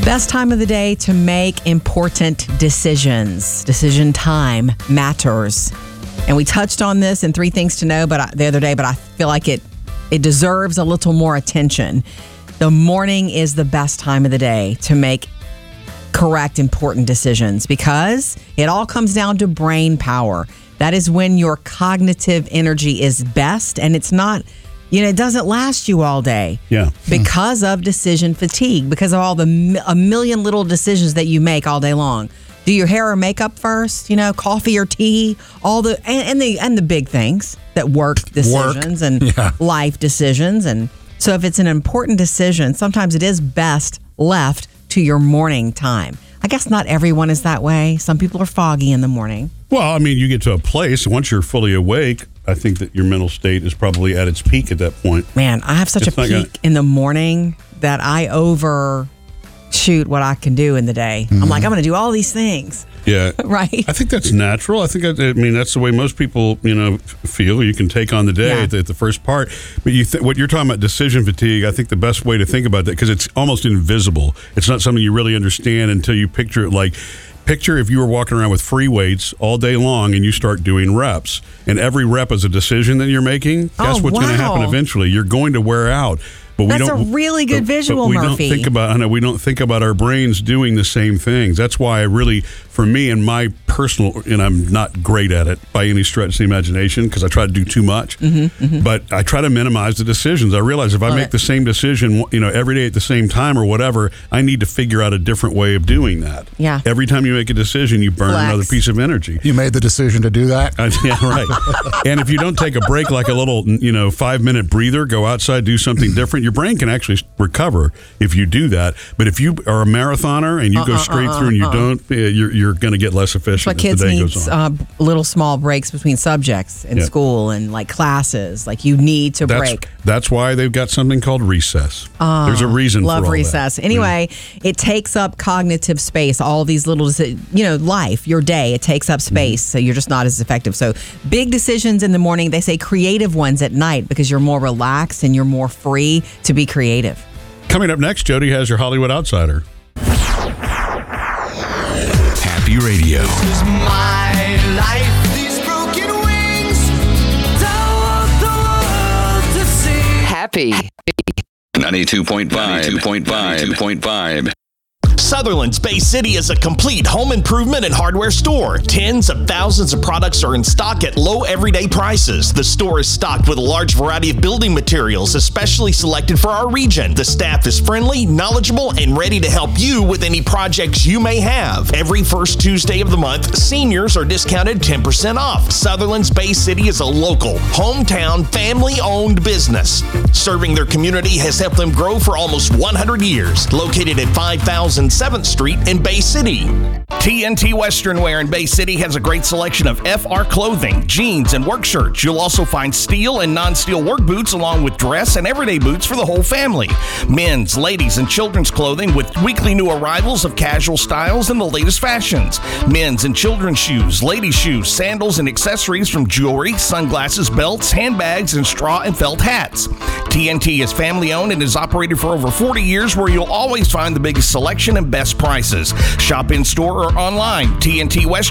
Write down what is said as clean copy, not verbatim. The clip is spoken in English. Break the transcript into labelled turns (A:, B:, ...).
A: Best time of the day to make important decisions. Decision time matters. And we touched on this in 3 Things to Know the other day, but I feel like it deserves a little more attention. The morning is the best time of the day to make correct, important decisions because it all comes down to brain power. That is when your cognitive energy is best, and it's not, it doesn't last you all day.
B: Yeah.
A: Because of decision fatigue, because of all a million little decisions that you make all day long. Do your hair or makeup first, coffee or tea, all the and the big things that work decisions and life decisions. And so if it's an important decision, sometimes it is best left to your morning time. I guess not everyone is that way. Some people are foggy in the morning.
B: Well, I mean, you get to a place, once you're fully awake, I think that your mental state is probably at its peak at that point.
A: Man, I have such a peak in the morning that I overshoot what I can do in the day. Mm-hmm. I'm like, I'm going to do all these things.
B: Yeah.
A: Right. I
B: think that's natural. That's the way most people, feel. You can take on the day at the first part. But what you're talking about, decision fatigue, I think the best way to think about that, because it's almost invisible. It's not something you really understand until you picture it. Picture if you were walking around with free weights all day long and you start doing reps. And every rep is a decision that you're making. Guess what's going to happen eventually? You're going to wear out. But
A: that's a really good visual,
B: but we
A: Murphy.
B: We don't think about our brains doing the same things. That's why for me and my personal, and I'm not great at it by any stretch of the imagination because I try to do too much, but I try to minimize the decisions. I realize if I make the same decision, every day at the same time or whatever, I need to figure out a different way of doing that.
A: Yeah.
B: Every time you make a decision, you burn another piece of energy.
C: You made the decision to do that?
B: Yeah, right. And if you don't take a break, like a little, 5-minute breather, go outside, do something different, your brain can actually recover if you do that. But if you are a marathoner and you go straight through and you don't, you're going to get less efficient as the day goes on.
A: Kids need little small breaks between subjects in school and classes. You need to break.
B: That's why they've got something called recess. There's a reason for all
A: recess.
B: That.
A: Anyway, it takes up cognitive space. All these little, life, your day, it takes up space. So you're just not as effective. So big decisions in the morning. They say creative ones at night because you're more relaxed and you're more free to be creative.
B: Coming up next, Jody has your Hollywood Outsider.
D: Happy Radio.
E: This is my life. These broken wings don't want the world to see.
F: Happy
D: 92.5.
G: Sutherland's Bay City is a complete home improvement and hardware store. Tens of thousands of products are in stock at low everyday prices. The store is stocked with a large variety of building materials, especially selected for our region. The staff is friendly, knowledgeable, and ready to help you with any projects you may have. Every first Tuesday of the month, seniors are discounted 10% off. Sutherland's Bay City is a local, hometown, family-owned business. Serving their community has helped them grow for almost 100 years. Located at 5007th Street in Bay City. TNT Western Wear in Bay City has a great selection of FR clothing, jeans, and work shirts. You'll also find steel and non-steel work boots along with dress and everyday boots for the whole family. Men's, ladies, and children's clothing with weekly new arrivals of casual styles and the latest fashions. Men's and children's shoes, ladies' shoes, sandals, and accessories from jewelry, sunglasses, belts, handbags, and straw and felt hats. TNT is family-owned and is operated for over 40 years where you'll always find the biggest selection and best prices. Shop in store or online. TNT West